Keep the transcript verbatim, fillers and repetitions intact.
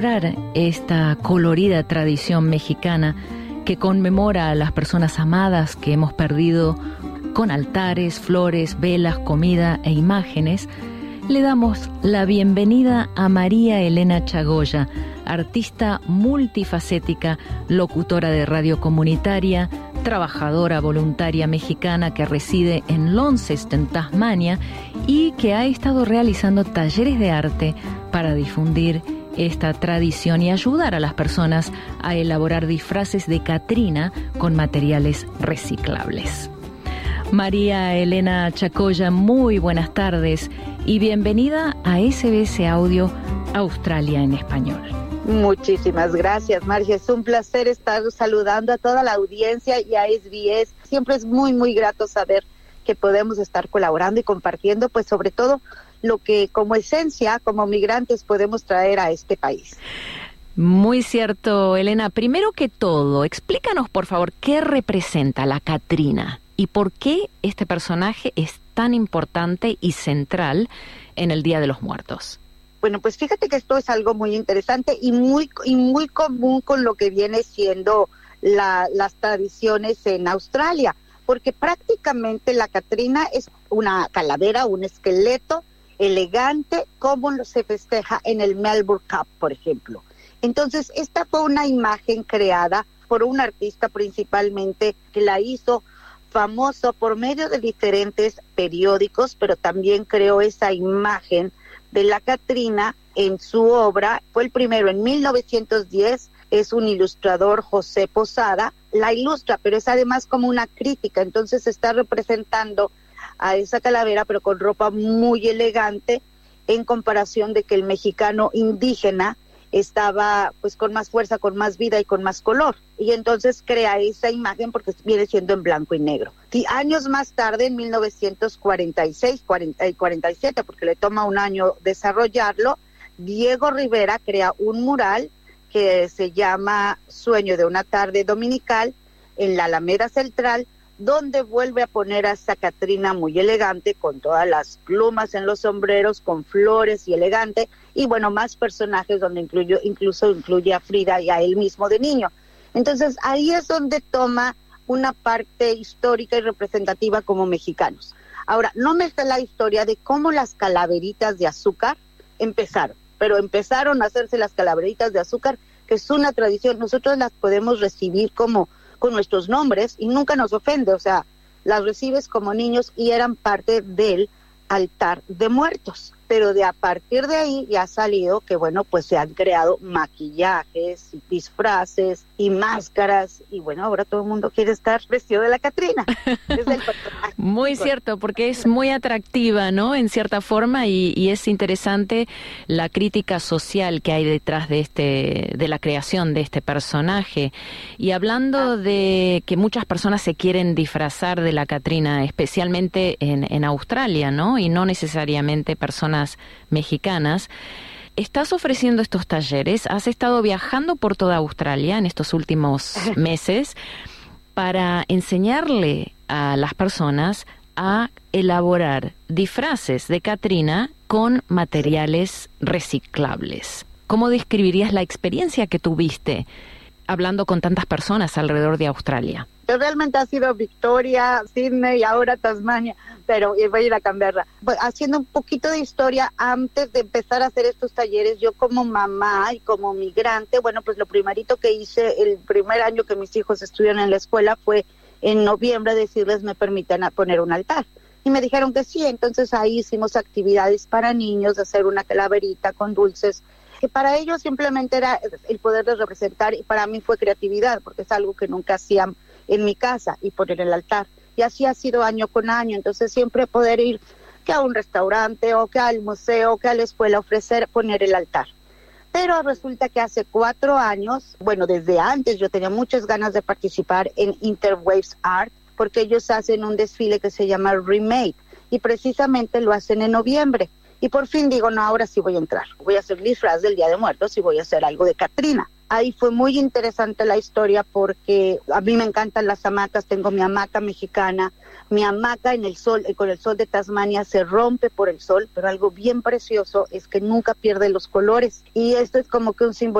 Esta colorida tradición mexicana que conmemora a las personas amadas que hemos perdido con altares, flores, velas, comida e imágenes, le damos la bienvenida a María Elena Chagoya, artista multifacética, locutora de radio comunitaria, trabajadora voluntaria mexicana que reside en Launceston, Tasmania, y que ha estado realizando talleres de arte para difundir esta tradición y ayudar a las personas a elaborar disfraces de Catrina con materiales reciclables. María Elena Chagoya, muy buenas tardes y bienvenida a S B S Audio Australia en Español. Muchísimas gracias, Margie. Es un placer estar saludando a toda la audiencia y a S B S. Siempre es muy, muy grato saber que podemos estar colaborando y compartiendo, pues sobre todo lo que como esencia, como migrantes, podemos traer a este país. Muy cierto, Elena. Primero que todo, explícanos, por favor, qué representa la Catrina y por qué este personaje es tan importante y central en el Día de los Muertos. Bueno, pues fíjate que esto es algo muy interesante y muy y muy común con lo que viene siendo la, las tradiciones en Australia, porque prácticamente la Catrina es una calavera, un esqueleto elegante, como se festeja en el Melbourne Cup, por ejemplo. Entonces, esta fue una imagen creada por un artista principalmente que la hizo famoso por medio de diferentes periódicos, pero también creó esa imagen de la Catrina en su obra. Fue el primero en mil novecientos diez, es un ilustrador, José Posada, la ilustra, pero es además como una crítica, entonces está representando a esa calavera, pero con ropa muy elegante, en comparación de que el mexicano indígena estaba pues con más fuerza, con más vida y con más color. Y entonces crea esa imagen porque viene siendo en blanco y negro. Y años más tarde, en mil novecientos cuarenta y seis, cuarenta y cuarenta y siete, porque le toma un año desarrollarlo, Diego Rivera crea un mural que se llama Sueño de una tarde dominical en la Alameda Central, donde vuelve a poner a esa Catrina muy elegante, con todas las plumas en los sombreros, con flores y elegante, y bueno, más personajes donde incluyo, incluso incluye a Frida y a él mismo de niño. Entonces ahí es donde toma una parte histórica y representativa como mexicanos. Ahora, no me sé la historia de cómo las calaveritas de azúcar empezaron, pero empezaron a hacerse las calaveritas de azúcar, que es una tradición. Nosotros las podemos recibir como con nuestros nombres y nunca nos ofende, o sea, las recibes como niños y eran parte del altar de muertos. Pero de a partir de ahí ya ha salido que, bueno, pues se han creado maquillajes, disfraces y máscaras, y bueno, ahora todo el mundo quiere estar vestido de la Catrina. Es el personaje. Muy cierto, porque es muy atractiva, ¿no?, en cierta forma, y, y es interesante la crítica social que hay detrás de este, de la creación de este personaje. Y hablando de que muchas personas se quieren disfrazar de la Catrina, especialmente en, en Australia, ¿no?, y no necesariamente personas mexicanas, estás ofreciendo estos talleres, has estado viajando por toda Australia en estos últimos meses para enseñarle a las personas a elaborar disfraces de Catrina con materiales reciclables. ¿Cómo describirías la experiencia que tuviste hablando con tantas personas alrededor de Australia? Realmente ha sido Victoria, Sydney y ahora Tasmania, pero voy a ir a cambiarla. Haciendo un poquito de historia, antes de empezar a hacer estos talleres, yo como mamá y como migrante, bueno, pues lo primerito que hice el primer año que mis hijos estudian en la escuela fue en noviembre decirles me permitan poner un altar. Y me dijeron que sí, entonces ahí hicimos actividades para niños, de hacer una calaverita con dulces, que para ellos simplemente era el poderles representar, y para mí fue creatividad, porque es algo que nunca hacían en mi casa, y poner el altar. Y así ha sido año con año, entonces siempre poder ir que a un restaurante o que al museo o que a la escuela ofrecer poner el altar. Pero resulta que hace cuatro años, bueno, desde antes yo tenía muchas ganas de participar en Interwaves Art, porque ellos hacen un desfile que se llama Remade, y precisamente lo hacen en noviembre. Y por fin digo, no, ahora sí voy a entrar. Voy a hacer disfraz del Día de Muertos y voy a hacer algo de Catrina. Ahí fue muy interesante la historia porque a mí me encantan las hamacas, tengo mi hamaca mexicana, mi hamaca en el sol, con el sol de Tasmania se rompe por el sol, pero algo bien precioso es que nunca pierde los colores y esto es como que un símbolo